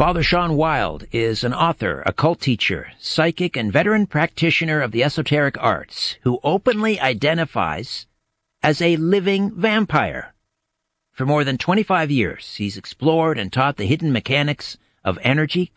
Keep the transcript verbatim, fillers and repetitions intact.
Father Sean Wild is an author, occult teacher, psychic, and veteran practitioner of the esoteric arts who openly identifies as a living vampire. For more than twenty-five years, he's explored and taught the hidden mechanics of energy,